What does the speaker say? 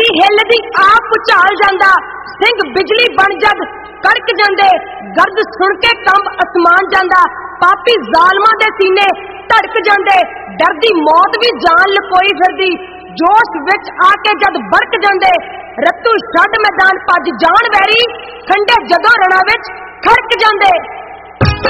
धरती हिलदी आप भुचाल जांदा, सिंह बिजली बन जग कड़क जांदे, गर्द सुन के कंब असमान जांदा, पापी जालमां दे सीने धड़क जांदे, डरदी मौत भी जान लकोई फिरदी, जोश विच आके जद बरक जांदे, रत्तू छड्ड मैदान भज जान वैरी, खंडे जदों रणा विच खड़क जांदे।